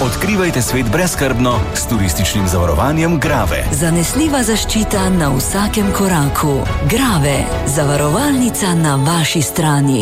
Odkrivajte svet brezskrbno s turističnim zavarovanjem Grave. Zanesljiva zaščita na vsakem koraku. Grave, zavarovalnica na vaši strani.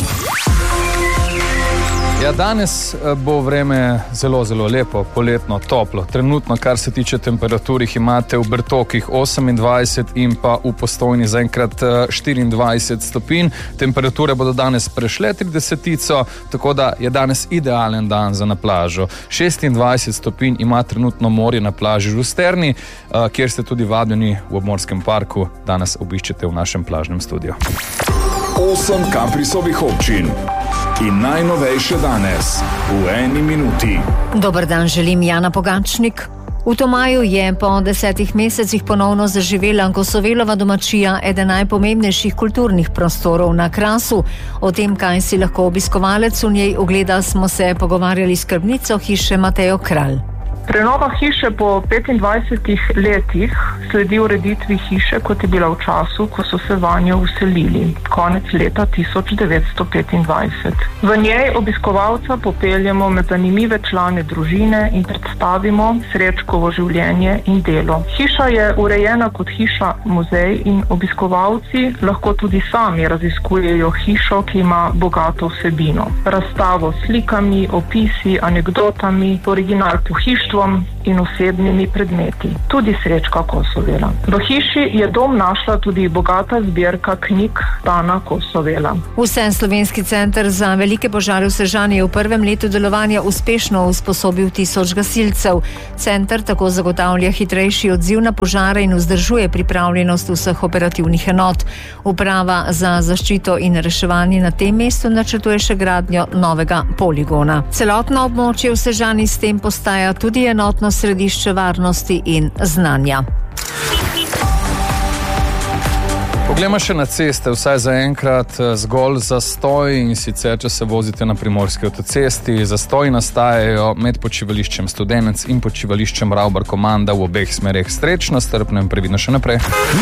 Ja, danes bo vreme zelo, zelo lepo, poletno, toplo. Trenutno, kar se tiče temperatur, jih imate v Bertokih 28 in pa v Postojni zaenkrat 24 stopinj. Temperature bodo danes prešle 30, tako da je danes idealen dan za na plažo. 26 stopinj ima trenutno morje na plaži Žusterni, kjer ste tudi vabljeni v obmorskem parku. Danes obiščete v našem plažnem studiu. 8 Kaprisovih občin. In najnovejše danes, v 1 minuti. Dober dan, želim Jana Pogačnik. V Tomaju je po 10 mesecih ponovno zaživela Kosovelova domačija, eden najpomembnejših kulturnih prostorov na Krasu. O tem, kaj si lahko obiskovalec v njej ogleda, smo se pogovarjali s skrbnico hiše Matejo Kralj. Prenova hiše po 25 letih sledi ureditvi hiše, kot je bila v času, ko so se vanjo vselili, konec leta 1925. V njej obiskovalca popeljemo med zanimive člane družine in predstavimo Srečkovo življenje in delo. Hiša je urejena kot hiša muzej in obiskovalci lahko tudi sami raziskujejo hišo, ki ima bogato vsebino. Razstavo s slikami, opisi, anekdotami, original pohištva in osebnimi predmeti. Tudi Srečka Kosovela. V hiši je dom našla tudi bogata zbirka knjig Stana Kosovela. Vseslovenski center za velike požare v Sežani je v prvem letu delovanja uspešno usposobil 1000 gasilcev. Center tako zagotavlja hitrejši odziv na požare in vzdržuje pripravljenost vseh operativnih enot. Uprava za zaščito in reševanje na tem mestu načrtuje še gradnjo novega poligona. Celotno območje v Sežani s tem postaja tudi enotno središče varnosti in znanja. Poglejmo še na ceste, vsaj zaenkrat zgolj zastoj, in sicer, če se vozite na primorski avtocesti. Zastoji nastajajo med počivališčem Studenec in počivališčem Ravbar-Komanda v obeh smereh. Srečno, strpno in previdno še naprej.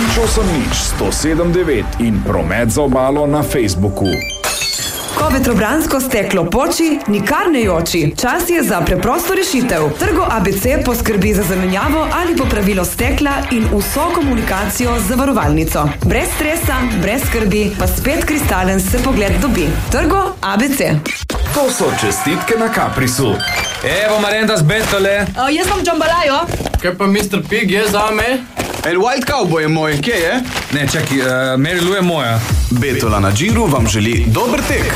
08-179 in promet za obalo na Facebooku. Ko vetrobransko steklo poči, nikar ne joči. Čas je za preprosto rešitev. Trgo ABC poskrbi za zamenjavo ali popravilo stekla in vso komunikacijo z zavarovalnico. Brez stresa, brez skrbi, pa spet kristalen se pogled dobi. Trgo ABC. To so čestitke na Kaprisu. Evo Marenda z Betole. Jaz sem Džambalajo. Kaj pa Mr. Pig je zame? El Wild Cowboy je moj, kje je? Ne, čakaj, Mary Lou je moja. Betola na Džiru vam želi dober tek.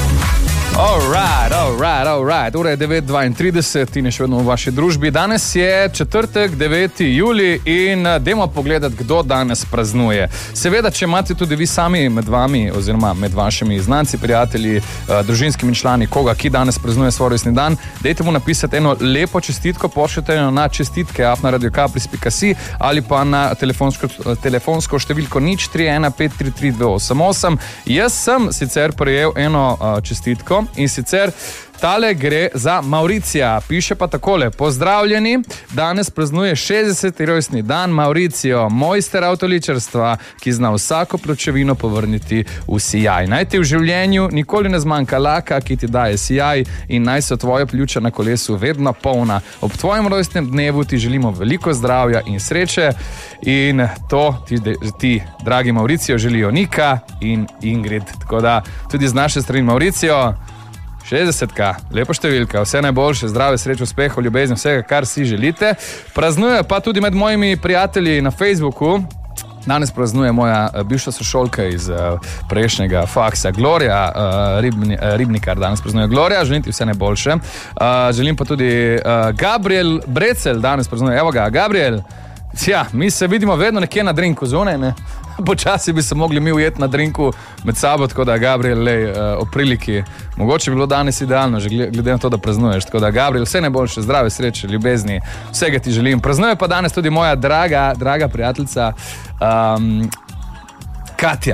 Alright. Ura je 9:32 in je še vedno v vaši družbi. Danes je četrtek, 9. julij in dajmo pogledati, kdo danes praznuje. Seveda, če imate tudi vi sami med vami oziroma med vašimi znanci, prijatelji, družinskimi člani, koga, ki danes praznuje svoj rojstni dan, dajte mu napisati eno lepo čestitko, pošljite na čestitke@radiokapris.si ali pa na telefonsko številko 031533288. Jaz sem sicer prejel eno čestitko, in sicer tale gre za Mauricija. Piše pa takole: pozdravljeni, danes praznuje 60. rojstni dan Mauricijo, mojster avtoličarstva, ki zna vsako pločevino povrniti v sijaj. Naj ti v življenju nikoli ne zmanjka laka, ki ti daje sijaj, in naj so tvoje pljuča na kolesu vedno polna. Ob tvojem rojstnem dnevu ti želimo veliko zdravja in sreče, in to ti dragi Mauricijo, želijo Nika in Ingrid. Tako da tudi z naše strani Mauricijo, 60, lepa številka, vse najboljše, zdrave, sreče, uspeha, ljubezni, vsega, kar si želite. Praznuje pa tudi med mojimi prijatelji na Facebooku. Danes praznuje moja bivša sošolka iz prejšnjega faksa, Gloria Ribnikar, danes praznuje Gloria, želim ti vse najboljše. Želim pa tudi Gabriel Brecel, danes praznuje, evo ga, Gabriel. Ja, mi se vidimo vedno nekje na drinku zunaj, ne? Počasi bi se mogli mi ujeti na drinku med sabo, tako da Gabriel, o priliki, mogoče bi bilo danes idealno, že glede na to, da praznuješ. Tako da Gabriel, vse najboljše, zdrave, sreče, ljubezni, vsega ti želim. Praznuje pa danes tudi moja draga prijateljica Katja.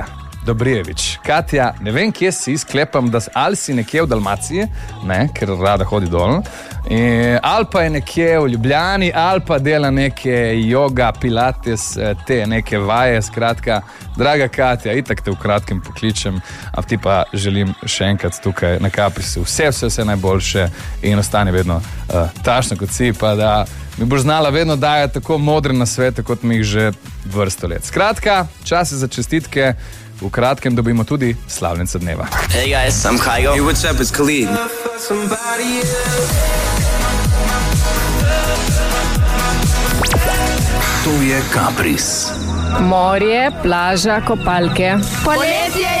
Dobrijevič. Katja, ne vem, kje si, sklepam, da ali si nekje v Dalmaciji, ne, ker rada hodi dol, ali pa je nekje v Ljubljani, ali pa dela neke joga, pilates, te neke vaje, skratka. Draga Katja, itak te v kratkem pokličem, a ti pa želim še enkrat tukaj na Caprisu vse najboljše in ostane vedno tašno kot si, pa da mi boš znala vedno dajati tako modre nasvete, kot mi jih že vrsto let. Skratka, čas je za čestitke, v kratkem dobimo tudi slavljenca dneva. Hey guys, I'm Kygo. Hey, what's up, it's Khalid. To je Capris. Morje, plaža, kopalke. Poletje!